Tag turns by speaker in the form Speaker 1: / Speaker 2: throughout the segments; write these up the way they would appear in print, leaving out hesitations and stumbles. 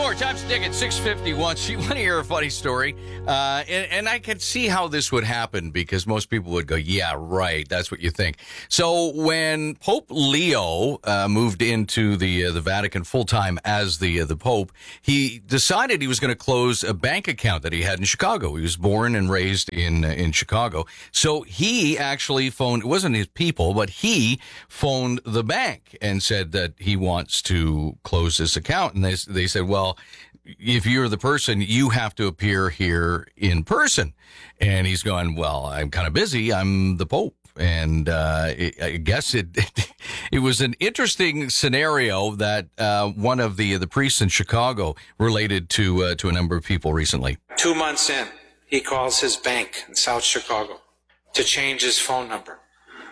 Speaker 1: more. Time to dig at 6:51. She want to hear a funny story. And I could see how this would happen because most people would go, yeah, right. That's what you think. So when Pope Leo moved into the Vatican full-time as the Pope, he decided he was going to close a bank account that he had in Chicago. He was born and raised in Chicago. So he actually phoned, it wasn't his people, but he phoned the bank and said that he wants to close this account. And they said, well, if you're the person, you have to appear here in person. And he's going, well, I'm kind of busy. I'm the Pope. And I guess it was an interesting scenario that one of the priests in Chicago related to a number of people recently.
Speaker 2: 2 months in, he calls his bank in South Chicago to change his phone number.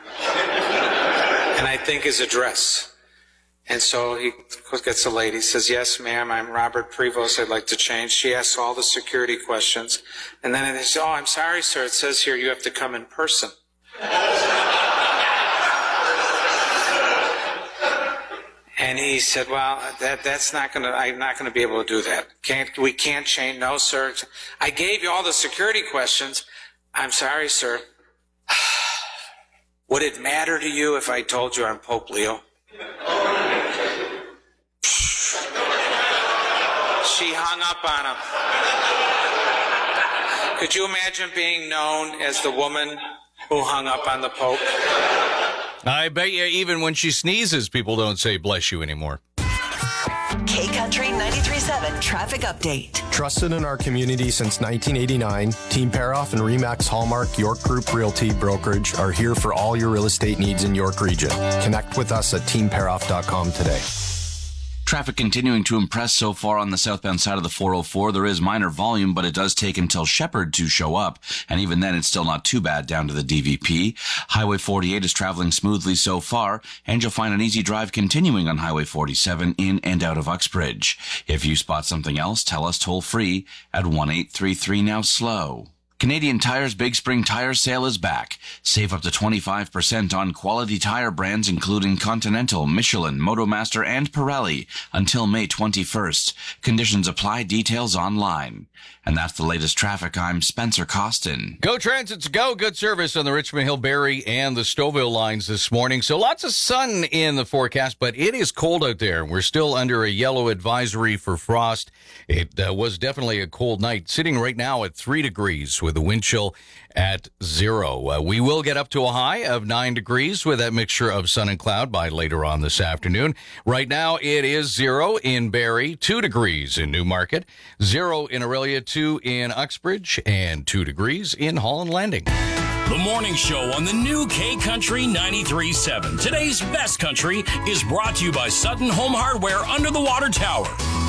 Speaker 2: And I think his address. And so he gets a lady, says, yes, ma'am, I'm Robert Prevost, I'd like to change. She asks all the security questions. And then they say, oh, I'm sorry, sir, it says here you have to come in person. And he said, well, that's not going to, I'm not going to be able to do that. We can't change. No, sir. I gave you all the security questions. I'm sorry, sir. Would it matter to you if I told you I'm Pope Leo? She hung up on him. Could you imagine being known as the woman who hung up on the Pope?
Speaker 1: I bet you even when she sneezes, people don't say bless you anymore.
Speaker 3: K-Country 93.7 Traffic Update.
Speaker 4: Trusted in our community since 1989, Team Paroff and Remax Hallmark York Group Realty Brokerage are here for all your real estate needs in York Region. Connect with us at teamparoff.com today.
Speaker 5: Traffic continuing to impress so far on the southbound side of the 404. There is minor volume, but it does take until Shepherd to show up. And even then, it's still not too bad down to the DVP. Highway 48 is traveling smoothly so far, and you'll find an easy drive continuing on Highway 47 in and out of Uxbridge. If you spot something else, tell us toll free at 1-833-NOW-SLOW. Canadian Tire's Big Spring Tire Sale is back. Save up to 25% on quality tire brands including Continental, Michelin, Motomaster, and Pirelli until May 21st. Conditions apply. Details online. And that's the latest traffic. I'm Spencer Costin.
Speaker 1: Go Transit's Go. Good service on the Richmond Hill, Barrie, and the Stouffville lines this morning. So lots of sun in the forecast, but it is cold out there. We're still under a yellow advisory for frost. It was definitely a cold night, sitting right now at 3 degrees with a wind chill at 0. We will get up to a high of 9 degrees with that mixture of sun and cloud by later on this afternoon. Right now, it is 0 in Barrie, 2 degrees in Newmarket, 0 in Aurelia, 2 in Uxbridge, and 2 degrees in Holland Landing.
Speaker 6: The morning show on the new K-Country 93.7. Today's best country is brought to you by Sutton Home Hardware under the water tower.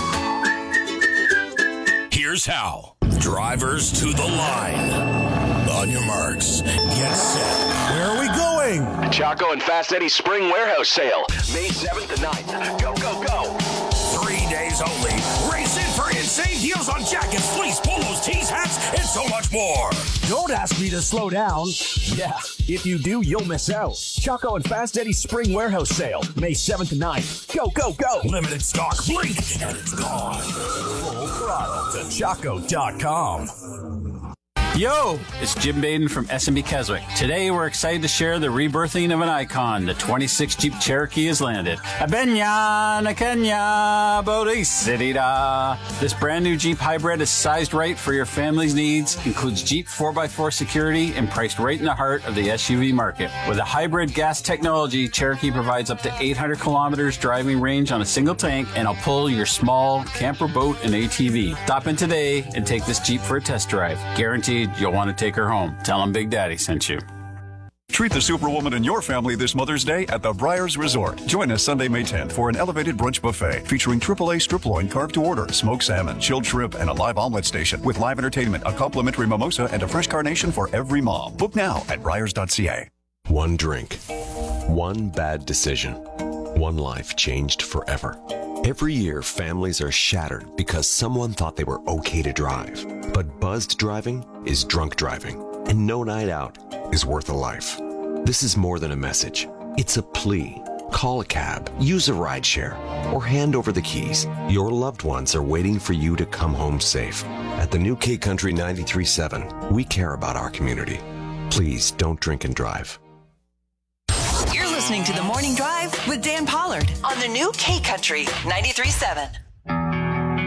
Speaker 6: Here's how. Drivers to the line. On your marks, get set.
Speaker 7: Where are we going?
Speaker 8: Chaco and Fast Eddie's Spring Warehouse Sale, May 7th to 9th. Go, go, go.
Speaker 6: 3 days only. Race in for insane deals on jackets, fleece, polos, tees, hats, and so much more.
Speaker 7: Don't ask me to slow down. Yeah, if you do, you'll miss out. Chaco and Fast Eddie's Spring Warehouse Sale, May 7th to 9th. Go, go, go.
Speaker 6: Limited stock, blink, and it's gone.
Speaker 7: Full throttle to chaco.com.
Speaker 9: Yo, it's Jim Baden from S&B Keswick. Today, we're excited to share the rebirthing of an icon. The 26 Jeep Cherokee has landed. Abenya, Nakenya, Bodhisattva. This brand new Jeep hybrid is sized right for your family's needs, includes Jeep 4x4 security, and priced right in the heart of the SUV market. With a hybrid gas technology, Cherokee provides up to 800 kilometers driving range on a single tank, and will pull your small camper, boat, and ATV. Stop in today and take this Jeep for a test drive. Guaranteed you'll want to take her home. Tell them Big Daddy sent you.
Speaker 10: Treat the Superwoman in your family this Mother's Day at the Briars Resort. Join us Sunday, May 10th for an elevated brunch buffet featuring AAA strip loin carved to order, smoked salmon, chilled shrimp, and a live omelet station with live entertainment, a complimentary mimosa, and a fresh carnation for every mom. Book now at briars.ca.
Speaker 11: One drink, one bad decision, one life changed forever. Every year, families are shattered because someone thought they were okay to drive. But buzzed driving is drunk driving, and no night out is worth a life. This is more than a message. It's a plea. Call a cab, use a rideshare, or hand over the keys. Your loved ones are waiting for you to come home safe. At the new K Country 93.7, we care about our community. Please don't drink and drive.
Speaker 3: You're listening to The Morning Drive with Dan Pollard on the new K Country 93.7.